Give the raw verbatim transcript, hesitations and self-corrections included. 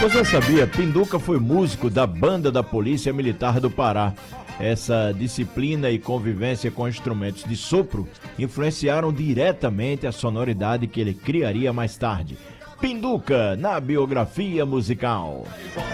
Você sabia? Pinduca foi músico da banda da Polícia Militar do Pará. Essa disciplina e convivência com instrumentos de sopro influenciaram diretamente a sonoridade que ele criaria mais tarde. Pinduca na biografia musical.